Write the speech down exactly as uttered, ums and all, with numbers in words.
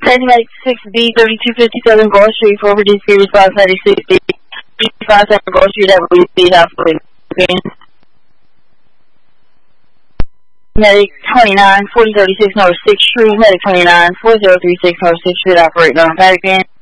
Medic six B, thirty-two fifty-seven Gold Street, four for D C, response ninety-six B, five seven Gold Street, that will be halfway. Medic twenty-nine, forty thirty-six, North sixth Street, Medic twenty-nine, four zero three six, North sixth Street, operating on Medic van.